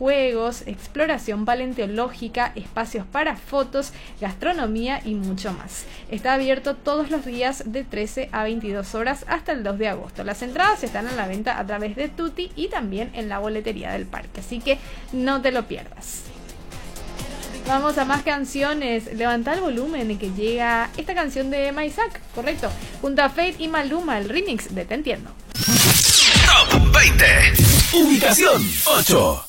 juegos, exploración paleontológica, espacios para fotos, gastronomía y mucho más. Está abierto todos los días de 13 a 22 horas hasta el 2 de agosto. Las entradas están a la venta a través de Tutti y también en la boletería del parque, así que no te lo pierdas. Vamos a más canciones. Levanta el volumen que llega esta canción de Maisak, correcto, junto a Fate y Maluma, el remix de Te Entiendo. Top 20. Ubicación 8.